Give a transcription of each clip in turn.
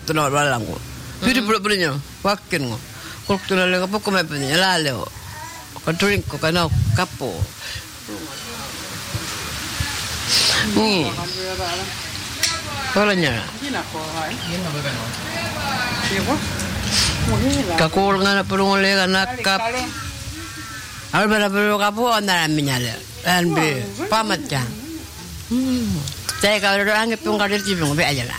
tuno walango. Piri punya wakin ngo. Kuluk tuno lega poko me punya laleo. Drink ko kana kapo. Ni. Wala niya. Kakul nga na pulong lega nakap. Albera pero kapo andara minyale. Anbe pamat ja. Saya kalau orang itu nggak ada cipung be aja lah.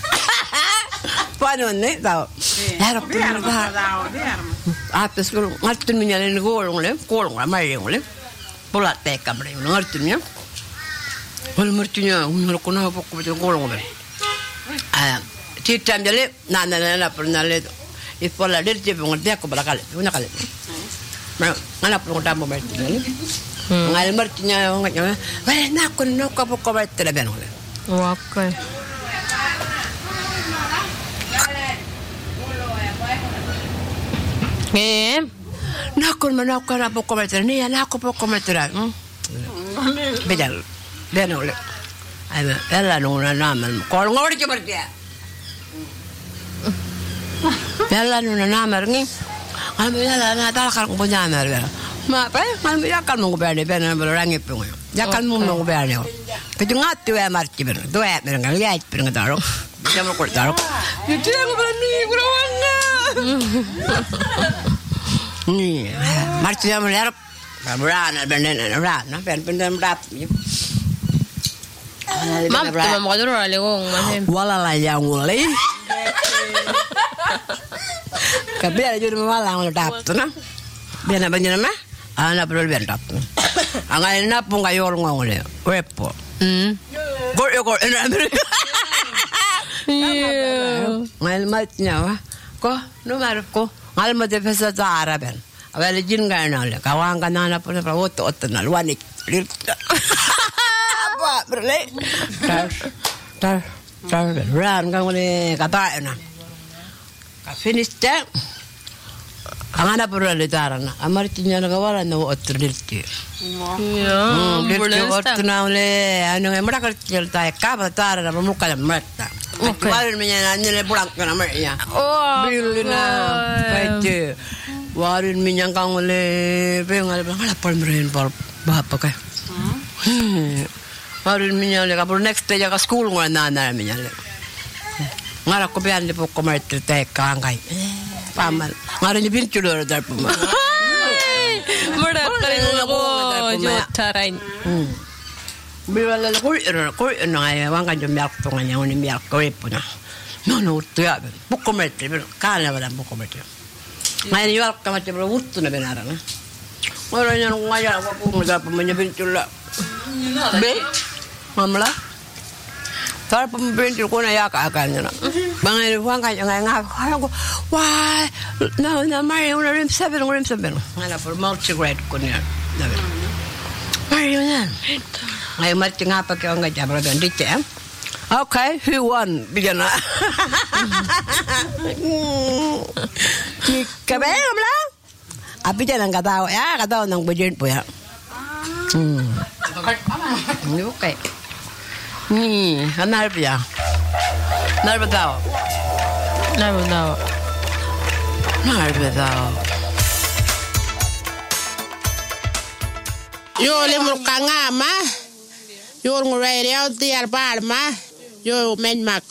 Paano nih tahu? Harap punya apa? Atas kalau ngerti minyalin kolong lah, maling le. Pola teka mereka ngerti nya. Kalau ngertinya, nggak kena apa kau kolong be. Citam jadi, nana pernah le. Ipola dia cipung dia aku berakal, punya kali. Mana pun tamu mereka le. Ngal mertinya nganya, wah nak apa kau mereka le ben le. Okay. Nakon manakon apa komentar ni anak apa komentar bedal benole ada ela nuna nama kalau ngori coba dia ela nuna nama ni kami ela na takkan punya nama ma apa kami akan mengubahnya benar orang itu akan mengubahnya kejengat tu marci benar tu benar lihat benar taruh bisa mau taruh itu yang berani kurang ni marci yang melihat berana berana berap mam tu mam kadro ale gong masih wala la yang mulai kabel aja wala ngol tap tu na biar banyak nama ana perlu biar tap angai na pun kayor ngole wepo gol ina ngal matnya ko numero ko ngal mate pesa tara ben avele jingana le kawanga nana pun prawoto otna luanik apa berle tar ran kang le kata na ka finish ta angana pura le tarana amartinya na kawala no otrlirti otna le anu emra kertil ta ka batara muka merta warin minya nanya pulang ke namanya bilina baca warin minya kang le pengal lapar meren par bapak kah warin minya le kapur next day ka school ngana nana minya le ngara ko bian le pokok merte te kangkai pamal ngara ni bin chulo dar puma mura kali ko jotarain Bila kau naya wang kan jomel tungannya oni mial kau puna, no tu ya buku mereka kalau ada buku mereka, ngai jual kamu coba urut na benar na, orang yang ngaya apa pun muda pemain pinjula, be, mamla, tar pemain pinjul kau naya kakaknya na, bangai wang kan ngai ngak, wah, na mari orang rim seven, ngai na for mouth cigarette kau ni, mari mana. Ay marci ngapa ke nga jabra ben dice okay who won bigana ni kabe amla abi jangan kata ya kata nang bejin po ya ni okay ni anar pia nar betao yo le murkanga ma yo ngurai dia tiar palma yo men mak